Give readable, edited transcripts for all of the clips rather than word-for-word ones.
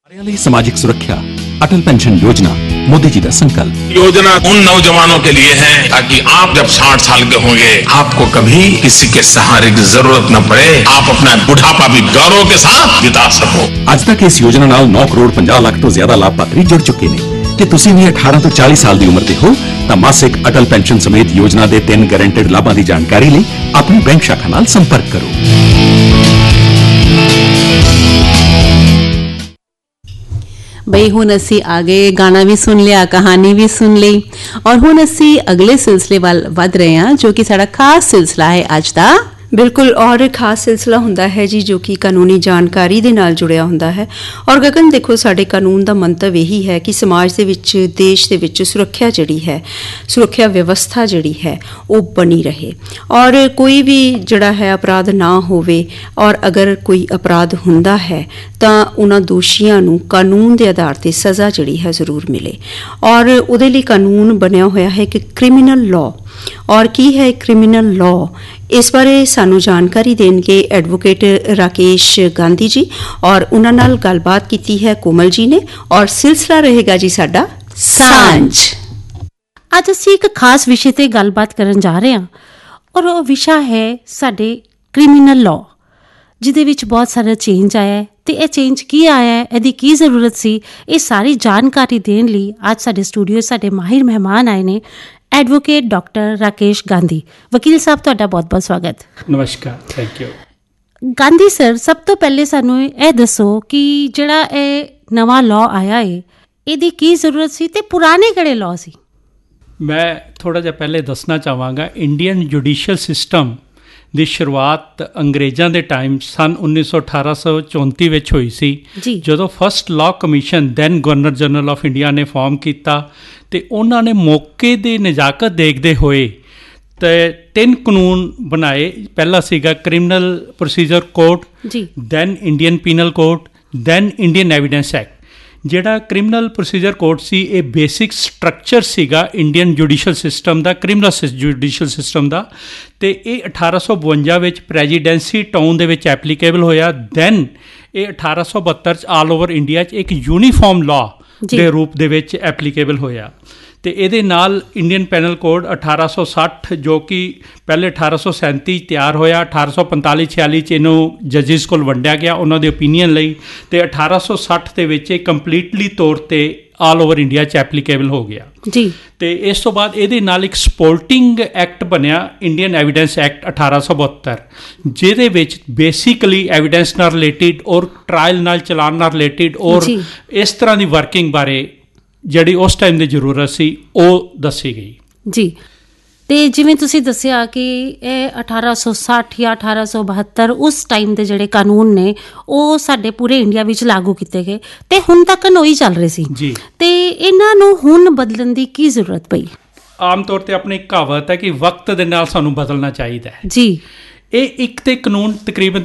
सामाजिक सुरक्षा अटल पेंशन योजना मोदी जी का संकल्प। योजना उन नौजवानों के लिए है ताकि आप जब 60 साल के होंगे आपको कभी किसी के सहारे की जरूरत न पड़े, आप अपना बुढ़ापा भी गौरव के साथ बिता सको। ਅੱਜ तक इस योजना नाल 9 करोड़ 50 ਲੱਖ ਤੋਂ ਜ਼ਿਆਦਾ ਲਾਭਪਾਤਰੀ ਜੁੜ ਚੁੱਕੇ ਨੇ। ਜੇ ਤੁਸੀਂ ਵੀ 18 ਤੋਂ 40 ਸਾਲ ਦੀ ਉਮਰ ਦੇ ਹੋ ਤਾਂ ਮਾਸਿਕ ਅਟਲ ਪੈਨਸ਼ਨ ਸਮੇਤ ਯੋਜਨਾ ਦੇ 3 ਗਾਰੰਟਿਡ ਲਾਭਾਂ ਦੀ ਜਾਣਕਾਰੀ ਲਈ ਆਪਣੀ ਬੈਂਕ ਸ਼ਾਖਾ ਨਾਲ ਸੰਪਰਕ ਕਰੋ। ਬਈ ਹੁਣ ਅਸੀਂ ਆ ਗਏ, ਗਾਣਾ ਵੀ ਸੁਣ ਲਿਆ, ਕਹਾਣੀ ਵੀ ਸੁਣ ਲਈ ਔਰ ਹੁਣ ਅਸੀਂ ਅਗਲੇ ਸਿਲਸਿਲੇ ਵੱਲ ਵਧ ਰਹੇ ਹਾਂ ਜੋ ਕਿ ਸਾਡਾ ਖਾਸ ਸਿਲਸਿਲਾ ਹੈ ਅੱਜ ਦਾ। ਬਿਲਕੁਲ, ਔਰ ਖਾਸ ਸਿਲਸਿਲਾ ਹੁੰਦਾ ਹੈ ਜੀ ਜੋ ਕਿ ਕਾਨੂੰਨੀ ਜਾਣਕਾਰੀ ਦੇ ਨਾਲ ਜੁੜਿਆ ਹੁੰਦਾ ਹੈ। ਔਰ ਗਗਨ ਦੇਖੋ, ਸਾਡੇ ਕਾਨੂੰਨ ਦਾ ਮੰਤਵ ਇਹੀ ਹੈ ਕਿ ਸਮਾਜ ਦੇ ਵਿੱਚ, ਦੇਸ਼ ਦੇ ਵਿੱਚ ਸੁਰੱਖਿਆ ਜਿਹੜੀ ਹੈ, ਸੁਰੱਖਿਆ ਵਿਵਸਥਾ ਜਿਹੜੀ ਹੈ ਉਹ ਬਣੀ ਰਹੇ ਔਰ ਕੋਈ ਵੀ ਜਿਹੜਾ ਹੈ ਅਪਰਾਧ ਨਾ ਹੋਵੇ ਔਰ ਅਗਰ ਕੋਈ ਅਪਰਾਧ ਹੁੰਦਾ ਹੈ ਤਾਂ ਉਹਨਾਂ ਦੋਸ਼ੀਆਂ ਨੂੰ ਕਾਨੂੰਨ ਦੇ ਆਧਾਰ 'ਤੇ ਸਜ਼ਾ ਜਿਹੜੀ ਹੈ ਜ਼ਰੂਰ ਮਿਲੇ। ਔਰ ਉਹਦੇ ਲਈ ਕਾਨੂੰਨ ਬਣਿਆ ਹੋਇਆ ਹੈ ਕਿ ਕ੍ਰਿਮੀਨਲ ਲਾਅ। ਔਰ ਕੀ ਹੈ ਕ੍ਰਿਮੀਨਲ ਲਾਅ, ਇਸ ਬਾਰੇ ਸਾਨੂੰ ਜਾਣਕਾਰੀ ਦੇਣਗੇ ਐਡਵੋਕੇਟ ਰਾਕੇਸ਼ ਗਾਂਧੀ ਜੀ ਔਰ ਉਹਨਾਂ ਨਾਲ ਗੱਲਬਾਤ ਕੀਤੀ ਹੈ ਕੋਮਲ ਜੀ ਨੇ ਔਰ ਸਿਲਸਿਲਾ ਰਹੇਗਾ ਜੀ ਸਾਡਾ ਸਾਂਝ। ਅੱਜ ਅਸੀਂ ਇੱਕ ਖਾਸ ਵਿਸ਼ੇ ਤੇ ਗੱਲਬਾਤ ਕਰਨ ਜਾ ਰਹੇ ਹਾਂ ਔਰ ਉਹ ਵਿਸ਼ਾ ਹੈ ਸਾਡੇ ਕ੍ਰਿਮੀਨਲ ਲਾਅ, ਜਿਹਦੇ ਵਿੱਚ ਬਹੁਤ ਸਾਰਾ ਚੇਂਜ ਆਇਆ ਹੈ ਤੇ ਇਹ ਚੇਂਜ ਕੀ ਆਇਆ ਹੈ, ਇਹਦੀ ਕੀ ਜ਼ਰੂਰਤ ਸੀ, ਇਹ ਸਾਰੀ ਜਾਣਕਾਰੀ ਦੇਣ ਲਈ ਅੱਜ ਸਾਡੇ ਸਟੂਡੀਓ ਸਾਡੇ ਮਾਹਿਰ ਮਹਿਮਾਨ ਆਏ ਨੇ, ਐਡਵੋਕੇਟ ਡਾਕਟਰ ਰਾਕੇਸ਼ ਗਾਂਧੀ। ਵਕੀਲ ਸਾਹਿਬ, ਤੁਹਾਡਾ ਬਹੁਤ-ਬਹੁਤ ਸਵਾਗਤ। ਨਮਸਕਾਰ, ਥੈਂਕ ਯੂ। ਗਾਂਧੀ ਸਰ, ਸਭ ਤੋਂ ਪਹਿਲੇ ਸਾਨੂੰ ਇਹ ਦੱਸੋ ਕਿ ਜਿਹੜਾ ਇਹ ਨਵਾਂ ਲਾਅ ਆਇਆ ਹੈ ਇਹਦੀ ਕੀ ਜ਼ਰੂਰਤ ਸੀ ਤੇ ਪੁਰਾਣੇ ਕਿਹੜੇ ਲਾਅ ਸੀ? ਮੈਂ ਥੋੜ੍ਹਾ ਜਿਹਾ ਪਹਿਲੇ ਦੱਸਣਾ ਚਾਹਾਂਗਾ, ਇੰਡੀਅਨ ਜੁਡੀਸ਼ੀਅਲ ਸਿਸਟਮ ਦੀ ਸ਼ੁਰੂਆਤ ਅੰਗਰੇਜ਼ਾਂ ਦੇ ਟਾਈਮ ਸਨ 1834 ਵਿੱਚ ਹੋਈ ਸੀ, ਜਦੋਂ first law commission then governor general of India ਨੇ ਫਾਰਮ ਕੀਤਾ ਅਤੇ ਉਹਨਾਂ ਨੇ ਮੌਕੇ ਦੀ ਨਜ਼ਾਕਤ ਦੇਖਦੇ ਹੋਏ ਤੇ 3 ਕਾਨੂੰਨ ਬਣਾਏ। ਪਹਿਲਾ ਸੀਗਾ criminal procedure code, then Indian penal code, then Indian evidence act. ਜਿਹੜਾ ਕ੍ਰਿਮੀਨਲ ਪ੍ਰੋਸੀਜਰ ਕੋਡ ਸੀ ਇਹ ਬੇਸਿਕ ਸਟਰਕਚਰ ਸੀਗਾ ਇੰਡੀਅਨ ਜੁਡੀਸ਼ੀਅਲ ਸਿਸਟਮ ਦਾ, ਕ੍ਰਿਮੀਨਲ ਜੁਡੀਸ਼ੀਅਲ ਸਿਸਟਮ ਦਾ, ਅਤੇ ਇਹ 1852 ਵਿੱਚ ਪ੍ਰੈਜ਼ੀਡੈਂਸੀ ਟਾਊਨ ਦੇ ਵਿੱਚ ਐਪਲੀਕੇਬਲ ਹੋਇਆ। ਦੈਨ ਇਹ 1872 'ਚ ਆਲ ਓਵਰ ਇੰਡੀਆ 'ਚ ਇੱਕ ਯੂਨੀਫਾਰਮ ਲਾਅ ਦੇ ਰੂਪ ਦੇ ਵਿੱਚ ਐਪਲੀਕੇਬਲ ਹੋਇਆ। ਅਤੇ ਇਹਦੇ ਨਾਲ ਇੰਡੀਅਨ ਪੈਨਲ ਕੋਡ 1860 ਜੋ ਕਿ ਪਹਿਲੇ 1837 ਤਿਆਰ ਹੋਇਆ, 1845-46 'ਚ ਇਹਨੂੰ ਜੱਜਿਸ ਕੋਲ ਵੰਡਿਆ ਗਿਆ ਉਹਨਾਂ ਦੇ ਓਪੀਨੀਅਨ ਲਈ, ਅਤੇ 1860 ਦੇ ਵਿੱਚ ਇਹ ਕੰਪਲੀਟਲੀ ਤੌਰ 'ਤੇ ਆਲ ਓਵਰ ਇੰਡੀਆ 'ਚ ਐਪਲੀਕੇਬਲ ਹੋ ਗਿਆ ਜੀ। ਅਤੇ ਇਸ ਤੋਂ ਬਾਅਦ ਇਹਦੇ ਨਾਲ ਇੱਕ ਸਪੋਰਟਿੰਗ ਐਕਟ ਬਣਿਆ, ਇੰਡੀਅਨ ਐਵੀਡੈਂਸ ਐਕਟ 1872, ਜਿਹਦੇ ਵਿੱਚ ਬੇਸਿਕਲੀ ਐਵੀਡੈਂਸ ਨਾਲ ਰਿਲੇਟਿਡ ਔਰ ਟਰਾਇਲ ਨਾਲ ਚਲਾਨ ਨਾਲ ਰਿਲੇਟਿਡ ਔਰ ਇਸ ਤਰ੍ਹਾਂ ਦੀ ਵਰਕਿੰਗ ਬਾਰੇ ਜਿਹੜੀ ਉਸ ਟਾਈਮ ਦੀ ਜ਼ਰੂਰਤ ਸੀ ਉਹ ਦੱਸੀ ਗਈ ਜੀ। ਅਤੇ ਜਿਵੇਂ ਤੁਸੀਂ ਦੱਸਿਆ ਕਿ ਇਹ 1860 ਜਾਂ 1872 ਉਸ ਟਾਈਮ ਦੇ ਜਿਹੜੇ ਕਾਨੂੰਨ ਨੇ ਉਹ ਸਾਡੇ ਪੂਰੇ ਇੰਡੀਆ ਵਿੱਚ ਲਾਗੂ ਕੀਤੇ ਗਏ ਅਤੇ ਹੁਣ ਤੱਕ ਉਹੀ ਚੱਲ ਰਹੇ ਸੀ ਜੀ। ਅਤੇ ਇਹਨਾਂ ਨੂੰ ਹੁਣ ਬਦਲਣ ਦੀ ਕੀ ਜ਼ਰੂਰਤ ਪਈ? ਆਮ ਤੌਰ 'ਤੇ ਆਪਣੀ ਕਹਾਵਤ ਹੈ ਕਿ ਵਕਤ ਦੇ ਨਾਲ ਸਾਨੂੰ ਬਦਲਣਾ ਚਾਹੀਦਾ ਹੈ ਜੀ। ਇਹ ਇੱਕ ਤੇ ਕਾਨੂੰਨ ਤਕਰੀਬਨ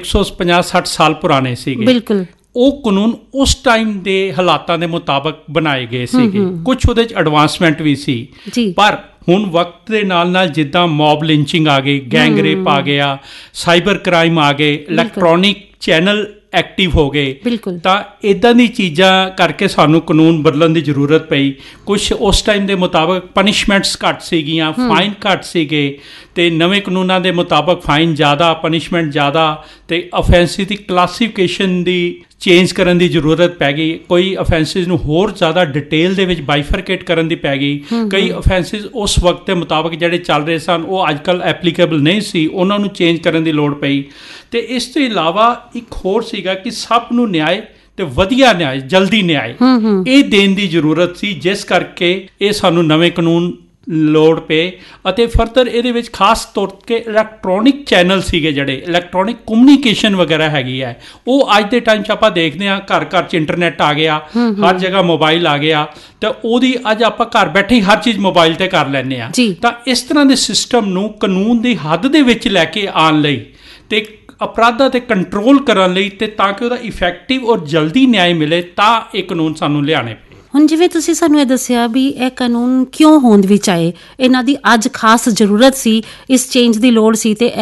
150-60 ਸਾਲ ਪੁਰਾਣੇ ਸੀਗੇ। ਬਿਲਕੁਲ, ਉਹ ਕਾਨੂੰਨ ਉਸ ਟਾਈਮ ਦੇ ਹਾਲਾਤਾਂ ਦੇ ਮੁਤਾਬਕ ਬਣਾਏ ਗਏ ਸੀਗੇ, ਕੁਛ ਉਹਦੇ 'ਚ ਐਡਵਾਂਸਮੈਂਟ ਵੀ ਸੀ, ਪਰ ਹੁਣ ਵਕਤ ਦੇ ਨਾਲ ਨਾਲ ਜਿੱਦਾਂ ਮੌਬ ਲਿੰਚਿੰਗ ਆ ਗਈ, ਗੈਂਗ ਰੇਪ ਆ ਗਿਆ, ਸਾਈਬਰ ਕ੍ਰਾਈਮ ਆ ਗਏ, ਇਲੈਕਟ੍ਰੋਨਿਕ ਚੈਨਲ ਐਕਟਿਵ ਹੋ ਗਏ, ਤਾਂ ਇੱਦਾਂ ਦੀ ਚੀਜ਼ਾਂ ਕਰਕੇ ਸਾਨੂੰ ਕਾਨੂੰਨ ਬਦਲਣ ਦੀ ਜ਼ਰੂਰਤ ਪਈ। ਕੁਛ ਉਸ ਟਾਈਮ ਦੇ ਮੁਤਾਬਕ ਪਨਿਸ਼ਮੈਂਟਸ ਘੱਟ ਸੀਗੀਆਂ, ਫਾਈਨ ਘੱਟ ਸੀਗੇ, ਅਤੇ ਨਵੇਂ ਕਾਨੂੰਨਾਂ ਦੇ ਮੁਤਾਬਕ ਫਾਈਨ ਜ਼ਿਆਦਾ, ਪਨਿਸ਼ਮੈਂਟ ਜ਼ਿਆਦਾ, ਅਤੇ ਅਫੈਂਸਿਸ ਦੀ ਕਲਾਸੀਫਿਕੇਸ਼ਨ ਦੀ ਚੇਂਜ ਕਰਨ ਦੀ ਜ਼ਰੂਰਤ ਪੈ ਗਈ। ਕੋਈ ਅਫੈਂਸਿਸ ਨੂੰ ਹੋਰ ਜ਼ਿਆਦਾ ਡਿਟੇਲ ਦੇ ਵਿੱਚ ਬਾਈਫਰਕੇਟ ਕਰਨ ਦੀ ਪੈ ਗਈ। ਕਈ ਅਫੈਂਸਿਸ ਉਸ ਵਕਤ ਦੇ ਮੁਤਾਬਕ ਜਿਹੜੇ ਚੱਲ ਰਹੇ ਸਨ ਉਹ ਅੱਜ ਕੱਲ੍ਹ ਐਪਲੀਕੇਬਲ ਨਹੀਂ ਸੀ, ਉਹਨਾਂ ਨੂੰ ਚੇਂਜ ਕਰਨ ਦੀ ਲੋੜ ਪਈ। ਅਤੇ ਇਸ ਤੋਂ ਇਲਾਵਾ ਇੱਕ ਹੋਰ ਸੀਗਾ ਕਿ ਸਭ ਨੂੰ ਨਿਆਂ ਅਤੇ ਵਧੀਆ ਨਿਆਂ, ਜਲਦੀ ਨਿਆਂ ਇਹ ਦੇਣ ਦੀ ਜ਼ਰੂਰਤ ਸੀ, ਜਿਸ ਕਰਕੇ ਇਹ ਸਾਨੂੰ ਨਵੇਂ ਕਾਨੂੰਨ ਲੋੜ ਪਏ। ਅਤੇ ਫਰਦਰ ਇਹਦੇ ਵਿੱਚ ਖਾਸ ਤੌਰ 'ਤੇ ਇਲੈਕਟ੍ਰੋਨਿਕ ਚੈਨਲ ਸੀਗੇ, ਜਿਹੜੇ ਇਲੈਕਟ੍ਰੋਨਿਕ ਕਮਿਊਨੀਕੇਸ਼ਨ ਵਗੈਰਾ ਹੈਗੀ ਹੈ, ਉਹ ਅੱਜ ਦੇ ਟਾਈਮ 'ਚ ਆਪਾਂ ਦੇਖਦੇ ਹਾਂ ਘਰ ਘਰ 'ਚ ਇੰਟਰਨੈਟ ਆ ਗਿਆ, ਹਰ ਜਗ੍ਹਾ ਮੋਬਾਈਲ ਆ ਗਿਆ, ਤਾਂ ਉਹਦੀ ਅੱਜ ਆਪਾਂ ਘਰ ਬੈਠੇ ਹੀ ਹਰ ਚੀਜ਼ ਮੋਬਾਈਲ 'ਤੇ ਕਰ ਲੈਂਦੇ ਹਾਂ। ਤਾਂ ਇਸ ਤਰ੍ਹਾਂ ਦੇ ਸਿਸਟਮ ਨੂੰ ਕਾਨੂੰਨ ਦੀ ਹੱਦ ਦੇ ਵਿੱਚ ਲੈ ਕੇ ਆਉਣ ਲਈ ਅਤੇ ਅਪਰਾਧਾਂ 'ਤੇ ਕੰਟਰੋਲ ਕਰਨ ਲਈ, ਅਤੇ ਤਾਂ ਕਿ ਉਹਦਾ ਇਫੈਕਟਿਵ ਔਰ ਜਲਦੀ ਨਿਆਂ ਮਿਲੇ, ਤਾਂ ਇਹ ਕਾਨੂੰਨ ਸਾਨੂੰ ਲਿਆਉਣੇ ਪਏ। ਹੁਣ ਜਿਵੇਂ ਤੁਸੀਂ ਸਾਨੂੰ ਇਹ ਦੱਸਿਆ ਵੀ ਇਹ ਕਾਨੂੰਨ ਕਿਉਂ ਹੋਂਦ ਵਿੱਚ ਆਏ, ਇਹਨਾਂ ਦੀ ਅੱਜ ਖਾਸ ਜ਼ਰੂਰਤ ਸੀ, ਇਸ ਚੇਂਜ ਦੀ ਲੋੜ ਸੀ, ਅਤੇ